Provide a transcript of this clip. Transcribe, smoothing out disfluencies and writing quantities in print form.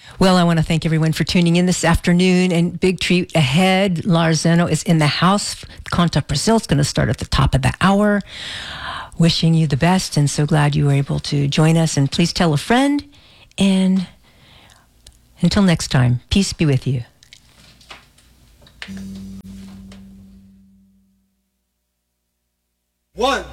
Well, I want to thank everyone for tuning in this afternoon, and big treat ahead. Lars Zeno is in the house. Contact Brazil is going to start at the top of the hour. Wishing you the best, and so glad you were able to join us. And please tell a friend. And until next time, peace be with you. One,